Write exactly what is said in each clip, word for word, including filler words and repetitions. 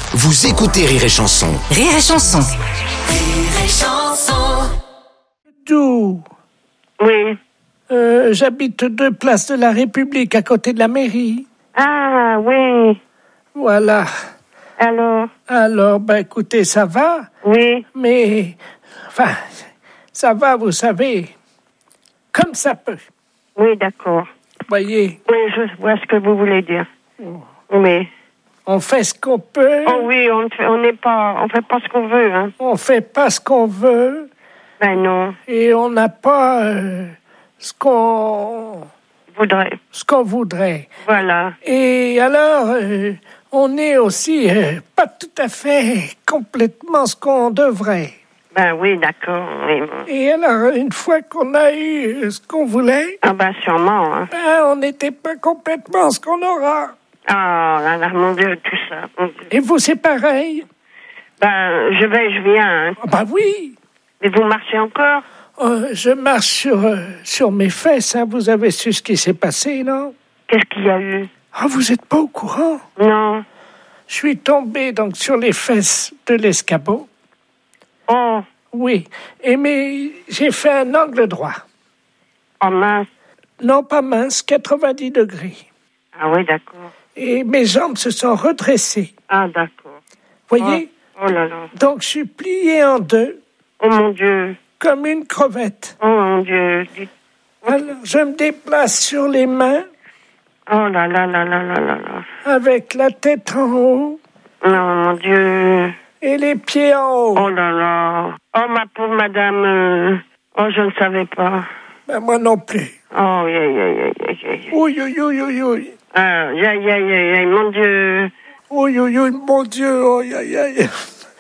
Vous écoutez Rire et Chanson. Rire et Chanson. Rire et Chanson. D'où Oui. euh, J'habite deux places de la République, à côté de la mairie. Ah, oui. Voilà. Alors? Alors, ben écoutez, ça va, Oui. mais... Enfin, ça va, vous savez, comme ça peut. Oui, d'accord. Voyez, Oui, je vois ce que vous voulez dire. Oui. on fait ce qu'on peut, Oh oui, on ne fait, on n'est pas, on fait pas ce qu'on veut, hein. on fait pas ce qu'on veut, Ben non. et on n'a pas euh, ce qu'on... Voudrais. ce qu'on voudrait. Voilà. Et alors, euh, on est aussi euh, pas tout à fait complètement ce qu'on devrait. Ben oui, d'accord. Oui. Et alors, une fois qu'on a eu euh, ce qu'on voulait, Ah ben sûrement, hein. ben, on n'était pas complètement ce qu'on aura. Ah là là, mon Dieu, tout ça. Mon Dieu. Et vous, c'est pareil? Ben, je vais, je viens, hein. Ah, bah oui. Mais vous marchez encore? Euh, je marche sur, euh, sur mes fesses, hein. Vous avez su ce qui s'est passé, non? Qu'est-ce qu'il y a eu? Ah, vous n'êtes pas au courant? Non. Je suis tombé donc sur les fesses de l'escabeau. Oh, Oui. Et mais j'ai fait un angle droit. oh mince. Non, pas mince, quatre-vingt-dix degrés. Ah oui, d'accord. Et mes jambes se sont redressées. Ah d'accord. Voyez? Oh, oh là là. Donc, je suis plié en deux, Oh mon Dieu. comme une crevette. Oh mon Dieu. Dites- Alors, je me déplace sur les mains, Oh là là là là là là là. avec la tête en haut Non, mon Dieu. et les pieds en haut. Oh là là. Oh, ma pauvre madame. euh, Oh, je ne savais pas. Ben, moi non plus. Oh, aïe, aïe, aïe, aïe, aïe. Oui, oui, oui, oui, oui. Ah, aïe, aïe, aïe, aïe, mon Dieu. Oui, oui, oui, mon Dieu, oh, aïe, aïe.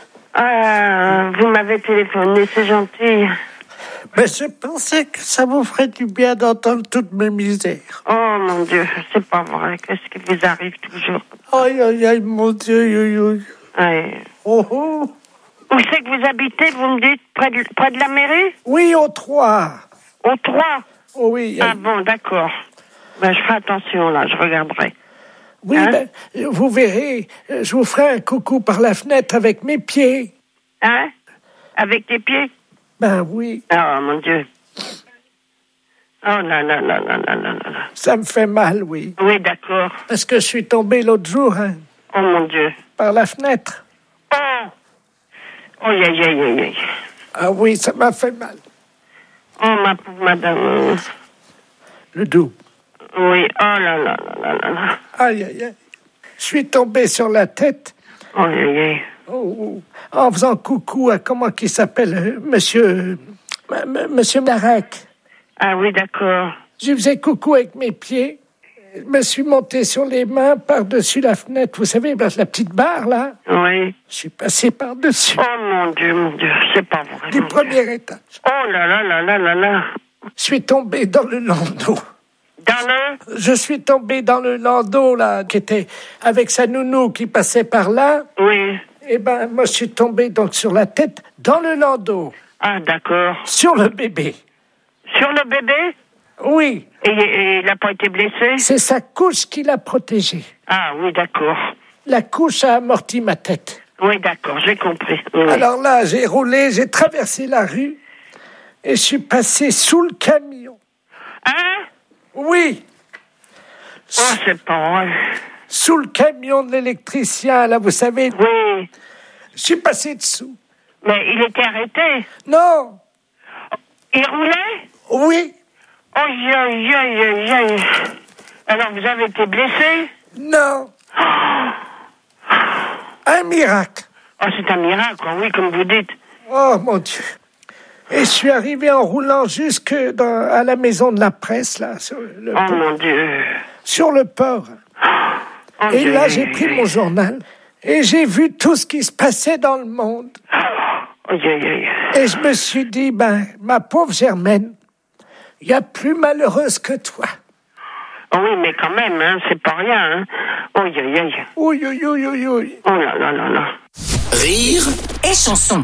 Ah, vous m'avez téléphoné, c'est gentil. Mais je pensais que ça vous ferait du bien d'entendre toutes mes misères. Oh, mon Dieu, c'est pas vrai. Qu'est-ce qui vous arrive toujours? Aïe, aïe, aïe, mon Dieu, oui, oui. Ouais. Oh, oh. Où c'est que vous habitez, vous me dites? Près de, près de la mairie? Oui, au trois. Au trois? Oh, oui, Ah bon, d'accord. Ben, je ferai attention, là, je regarderai. oui, Hein? ben, vous verrez, euh, je vous ferai un coucou par la fenêtre avec mes pieds. Hein? Avec tes pieds? Ben oui, Oh, mon Dieu. Oh là là là là là là là. ça me fait mal, oui. Oui, d'accord. Parce que je suis tombé l'autre jour, hein, Oh, mon Dieu. par la fenêtre. Oh! Oh, aïe, aïe, aïe, aïe. Ah oui, ça m'a fait mal. Oh, ma pauvre madame. Le dos. Oui, oh là là là là là là. Aïe, aïe, aïe. Je suis tombé sur la tête. Oh, aïe, aïe, aïe. Oh, oh, en faisant coucou à comment qu'il s'appelle, euh, monsieur, euh, m- m- monsieur Marek. Ah oui, d'accord. Je faisais coucou avec mes pieds. Je me suis monté sur les mains par-dessus la fenêtre. Vous savez, la la petite barre, là. Oui. Je suis passé par-dessus. Oh, mon Dieu, mon Dieu, c'est pas vrai. Du mon Dieu. premier étage. Oh là là là là là là. Je suis tombé dans le landau. Dans le... Je suis tombé dans le landau, là, qui était avec sa nounou qui passait par là. Oui. Eh ben, moi, je suis tombé donc sur la tête dans le landau, Ah, d'accord. sur le bébé. Sur le bébé? Oui, Et, et il n'a pas été blessé? c'est sa couche qui l'a protégé. Ah oui, d'accord. La couche a amorti ma tête. Oui, d'accord, j'ai compris. Oui. Alors là, j'ai roulé, j'ai traversé la rue et je suis passé sous le camion. Hein? Oui, Oh, c'est pas vrai. sous le camion de l'électricien, là, vous savez. Oui. Je suis passé dessous. Mais il était arrêté. Non, Il roulait? oui, Oh, aïe, aïe, aïe, aïe, aïe. Alors, vous avez été blessé? non. Un miracle. Oh, c'est un miracle, oui, comme vous dites. Oh, mon Dieu. Et je suis arrivé en roulant jusque dans, à la maison de la presse, là, sur le, Oh, mon Dieu. sur le port. Oh, Et Dieu, là, aïe, j'ai aïe, pris aïe. mon journal et j'ai vu tout ce qui se passait dans le monde. Oh, aïe, aïe, aïe. Et je me suis dit, ben, ma pauvre Germaine, il y a plus malheureuse que toi. Oh oui, mais quand même, hein, c'est pas rien, hein. Oh, aïe, aïe, aïe. Oui, oui, oui, oui, oui. Oh là là là là. Rire Et Chanson.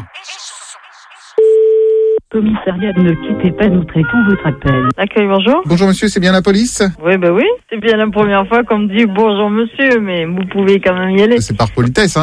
Commissariat, ne quittez pas, nous traitons votre appel. Accueil, bonjour. Bonjour monsieur, c'est bien la police? Oui, bah oui. C'est bien la première fois qu'on me dit bonjour monsieur, mais vous pouvez quand même y aller. C'est par politesse, hein.